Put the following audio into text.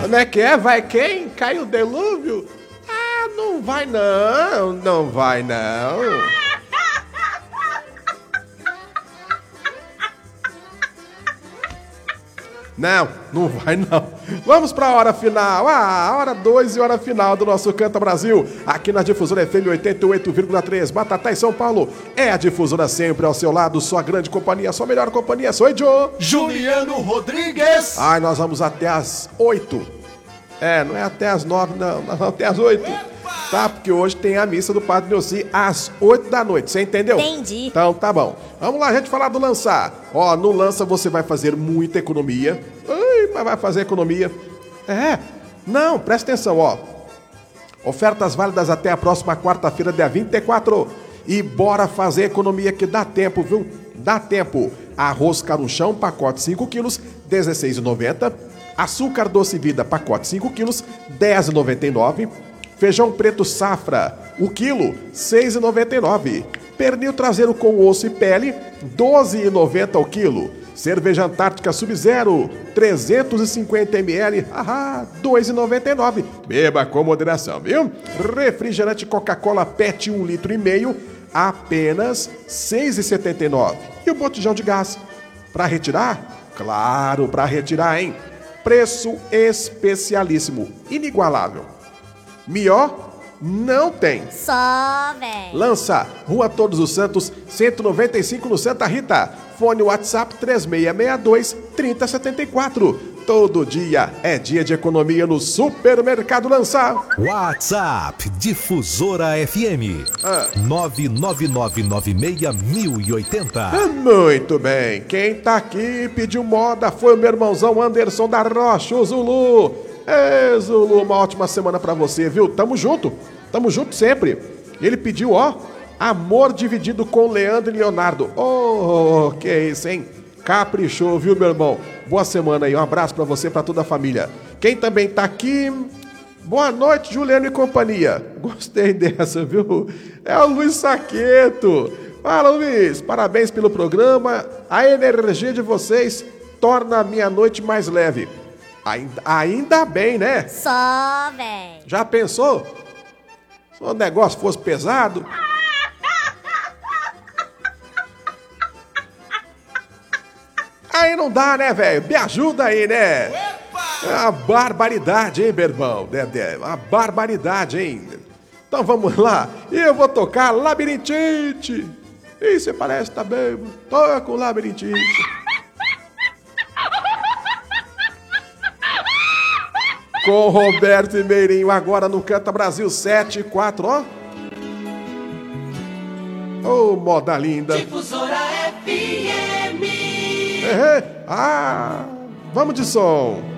Como é que é? Vai quem? Caiu o dilúvio? Ah, não vai não, não vai não. Não, não vai não. Vamos para a hora final. A hora 2 e hora final do nosso Canta Brasil. Aqui na Difusora FM 88,3, Batatais, São Paulo. É a Difusora sempre ao seu lado, sua grande companhia, sua melhor companhia. Sou eu, Juliano Rodrigues. Ai, nós vamos até as 8. Não é até as 9, não. Nós vamos até as 8. Tá, porque hoje tem a missa do Padre Neuci às 8 da noite, você entendeu? Entendi. Então tá bom. Vamos lá, a gente falar do lançar. Ó, no lança você vai fazer muita economia. Ai, mas vai fazer economia. Não, presta atenção, ó. Ofertas válidas até a próxima quarta-feira, dia 24. E bora fazer economia que dá tempo, viu? Dá tempo. Arroz caruchão, pacote 5 quilos, R$16,90. Açúcar doce vida, pacote 5 quilos, R$10,99. Feijão preto safra, o quilo, R$6,99. Pernil traseiro com osso e pele, R$12,90 ao quilo. Cerveja Antártica Sub-Zero, 350 ml, R$2,99. Beba com moderação, viu? Refrigerante Coca-Cola PET 1,5 litro, apenas R$6,79. E o botijão de gás? Para retirar? Claro, para retirar, hein? Preço especialíssimo, inigualável. Melhor não tem. Só, véi. Lança, Rua Todos os Santos, 195 no Santa Rita. Fone WhatsApp 3662-3074. Todo dia é dia de economia no Supermercado Lança. WhatsApp Difusora FM 999961080. Muito bem, quem tá aqui pediu moda foi o meu irmãozão Anderson da Rocha, o Zulu. Zulu, uma ótima semana pra você, viu? Tamo junto sempre. Ele pediu, ó, Amor Dividido com Leandro e Leonardo. Oh, que isso, hein? Caprichou, viu, meu irmão? Boa semana aí, um abraço pra você e pra toda a família. Quem também tá aqui... Boa noite, Juliano e companhia. Gostei dessa, viu? É o Luiz Saqueto. Fala, Luiz, parabéns pelo programa. A energia de vocês torna a minha noite mais leve. Ainda bem, né? Só, véi. Já pensou? Se o negócio fosse pesado... Aí não dá, né, velho? Me ajuda aí, né? É uma barbaridade, hein, meu irmão? Uma barbaridade, hein? Então vamos lá. E eu vou tocar Labirintite. Ih, você parece que tá bem. Toca com Labirintite. Com Roberto e Meirinho agora no Canta Brasil 7-4, ó. Ô, moda linda. Difusora FM. Vamos de som.